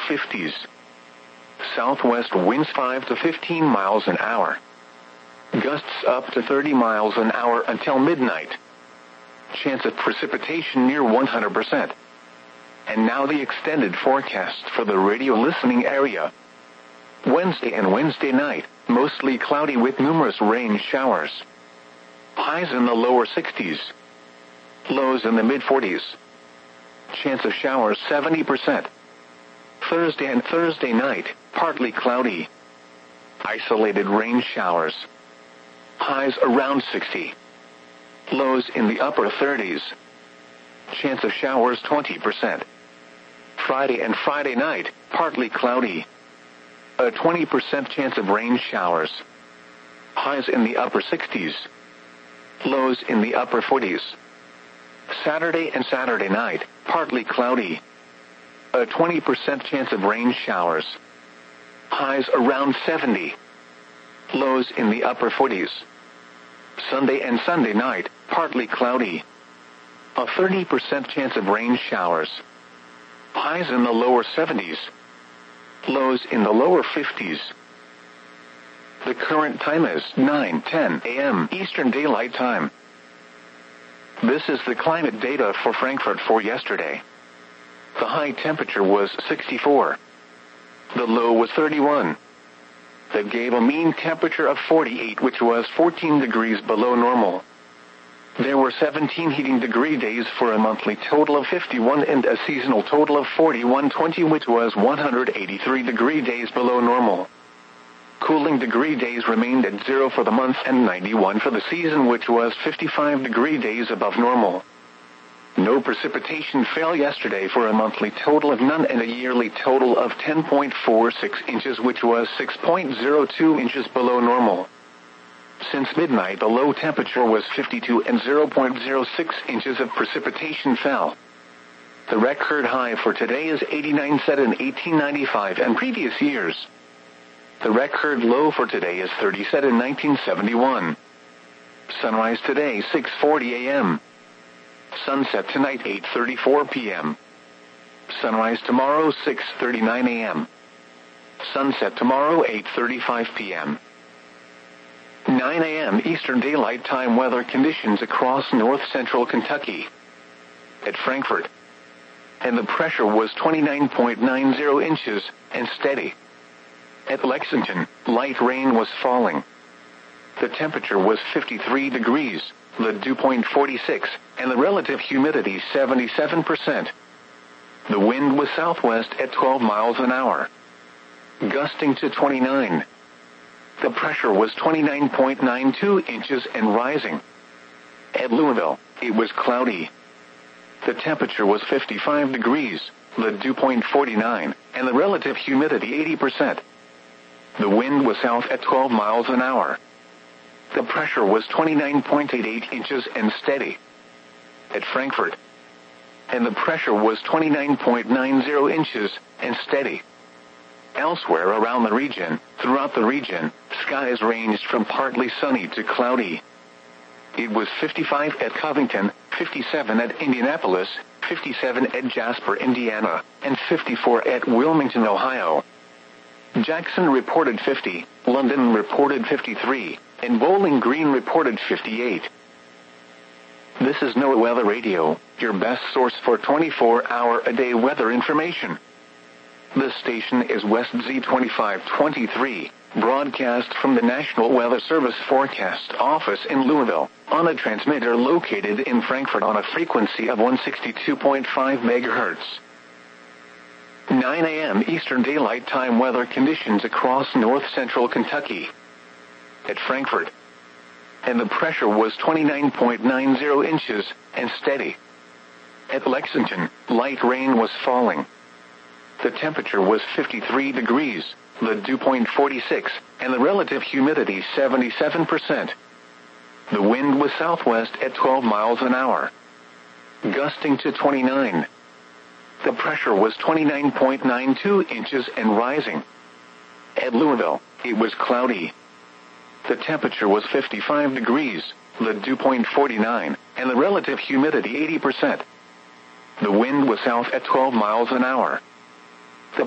50s. Southwest winds 5 to 15 miles an hour. Gusts up to 30 miles an hour until midnight. Chance of precipitation near 100%. And now the extended forecast for the radio listening area. Wednesday and Wednesday night, mostly cloudy with numerous rain showers. Highs in the lower 60s. Lows in the mid-40s. Chance of showers 70%. Thursday and Thursday night, partly cloudy. Isolated rain showers. Highs around 60. Lows in the upper 30s. Chance of showers 20%. Friday and Friday night, partly cloudy. A 20% chance of rain showers. Highs in the upper 60s. Lows in the upper 40s. Saturday and Saturday night, partly cloudy. A 20% chance of rain showers. Highs around 70. Lows in the upper 40s. Sunday and Sunday night, partly cloudy. A 30% chance of rain showers. Highs in the lower 70s. Lows in the lower 50s. The current time is 9:10 a.m. Eastern Daylight Time. This is the climate data for Frankfurt for yesterday. The high temperature was 64. The low was 31. That gave a mean temperature of 48, which was 14 degrees below normal. There were 17 heating degree days for a monthly total of 51 and a seasonal total of 4120, which was 183 degree days below normal. Cooling degree days remained at 0 for the month and 91 for the season, which was 55 degree days above normal. No precipitation fell yesterday for a monthly total of none and a yearly total of 10.46 inches, which was 6.02 inches below normal. Since midnight, the low temperature was 52 and 0.06 inches of precipitation fell. The record high for today is 89, set in 1895 and previous years. The record low for today is 30, set in 1971. Sunrise today 6:40 a.m. Sunset tonight 8:34 p.m. Sunrise tomorrow 6:39 a.m. Sunset tomorrow 8:35 p.m. 9 a.m. Eastern Daylight Time weather conditions across north-central Kentucky. At Frankfurt. And the pressure was 29.90 inches and steady. At Lexington, light rain was falling. The temperature was 53 degrees, the dew point 46, and the relative humidity 77%. The wind was southwest at 12 miles an hour. Gusting to 29. The pressure was 29.92 inches and rising. At Louisville, it was cloudy. The temperature was 55 degrees, the dew point 49, and the relative humidity 80%. The wind was south at 12 miles an hour. The pressure was 29.88 inches and steady. At Frankfurt. And the pressure was 29.90 inches and steady. Elsewhere around the region, throughout the region, skies ranged from partly sunny to cloudy. It was 55 at Covington, 57 at Indianapolis, 57 at Jasper, Indiana, and 54 at Wilmington, Ohio. Jackson reported 50, London reported 53, and Bowling Green reported 58. This is NOAA Weather Radio, your best source for 24-hour-a-day weather information. This station is West Z2523, broadcast from the National Weather Service Forecast Office in Louisville, on a transmitter located in Frankfurt on a frequency of 162.5 MHz. 9 a.m. Eastern Daylight Time weather conditions across north-central Kentucky. At Frankfurt. And the pressure was 29.90 inches and steady. At Lexington, light rain was falling. The temperature was 53 degrees, the dew point 46, and the relative humidity 77%. The wind was southwest at 12 miles an hour. Gusting to 29. The pressure was 29.92 inches and rising. At Louisville, it was cloudy. The temperature was 55 degrees, the dew point 49, and the relative humidity 80%. The wind was south at 12 miles an hour.